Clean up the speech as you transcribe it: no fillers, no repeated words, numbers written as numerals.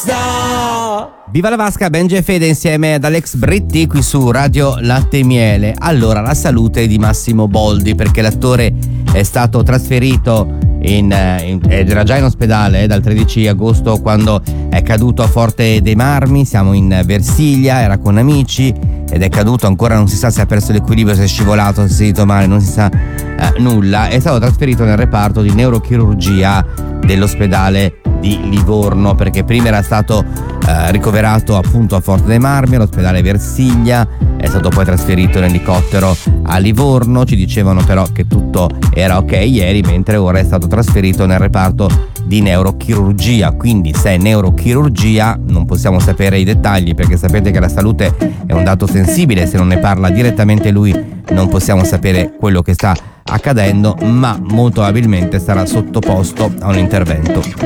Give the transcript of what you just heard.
Viva la Vasca, Benji e Fede insieme ad Alex Britti qui su Radio Latte e Miele. Allora, la salute di Massimo Boldi, perché l'attore è stato trasferito ed era già in ospedale dal 13 agosto quando è caduto a Forte dei Marmi. Siamo in Versilia, era con amici ed è caduto, ancora non si sa se ha perso l'equilibrio, se è scivolato, se si è sentito male, non si sa nulla. È stato trasferito nel reparto di neurochirurgia dell'ospedale di Livorno, perché prima era stato ricoverato appunto a Forte dei Marmi all'ospedale Versilia, è stato poi trasferito in elicottero a Livorno. Ci dicevano però che tutto era ok ieri, mentre ora è stato trasferito nel reparto di neurochirurgia. Quindi se è neurochirurgia non possiamo sapere i dettagli, perché sapete che la salute è un dato sensibile, se non ne parla direttamente lui non possiamo sapere quello che sta accadendo, ma molto probabilmente sarà sottoposto a un intervento